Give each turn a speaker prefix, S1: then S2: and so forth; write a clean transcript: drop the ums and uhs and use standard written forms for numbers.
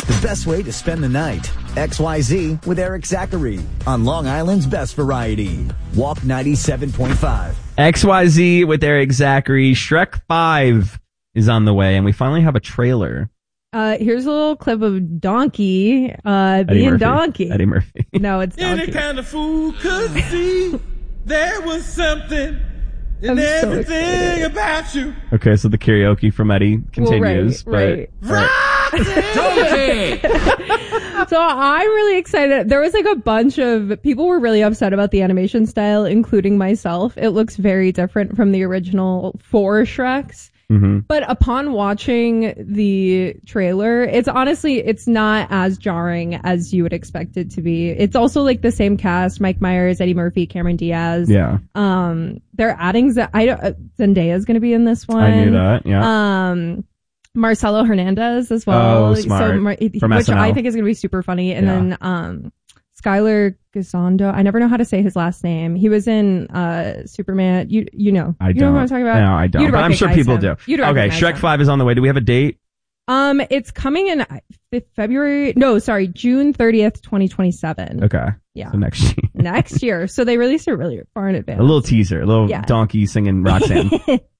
S1: the best way to spend the night. XYZ with Eric Zachary on Long Island's best variety. Walk 97.5.
S2: XYZ with Eric Zachary. Shrek 5 is on the way, and we finally have a trailer.
S3: Here's a little clip of Donkey being Donkey.
S2: Eddie Murphy.
S3: No, it's Donkey.
S4: Any kind of fool could see there was something in everything about you.
S2: Okay, so the karaoke from Eddie continues.
S3: Right.
S4: Donkey!
S3: So I'm really excited. There was like a bunch of people were really upset about the animation style, including myself. It looks very different from the original 4 Shreks.
S2: Mm-hmm.
S3: But upon watching the trailer, it's not as jarring as you would expect it to be. It's also like the same cast: Mike Myers, Eddie Murphy, Cameron Diaz.
S2: Yeah.
S3: They're adding Zendaya's going to be in this one.
S2: I knew that. Yeah.
S3: Marcelo Hernandez as well.
S2: Oh, smart.
S3: Which
S2: SNL.
S3: I think is going to be super funny. And then Skylar Gisondo. I never know how to say his last name. He was in Superman. You know.
S2: I don't.
S3: You know what I'm talking about?
S2: No, I don't. But I'm sure people do. Okay, Shrek 5 is on the way. Do we have a date?
S3: It's coming in June 30th, 2027.
S2: Okay.
S3: Yeah.
S2: So next year.
S3: Next year. So they released it really far in advance.
S2: A little teaser. A little donkey singing Roxanne.